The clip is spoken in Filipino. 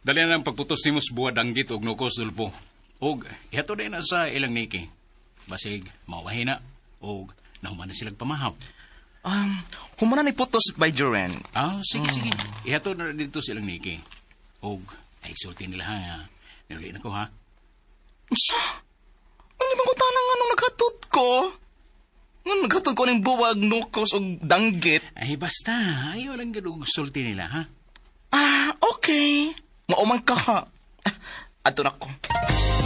Dali na ang pagputos ni Mus buwa danggit og nukos dulpo. Og ihato din na sa ilang niki. Basig mawahin na og nahuman na silang pamahaw. Humana ni putos by Joren. Sige. Ihato na dito silang niki. Og ay sulti nila ha. Nuli na ko ha. Sa? Ang ibang utana nga nung naghatod ko. Nung naghatod ko ng buwag, nukos o danggit. Ay basta, ayaw lang ganun sulti nila ha. Okay. Maumang ka ha. Ato na ko.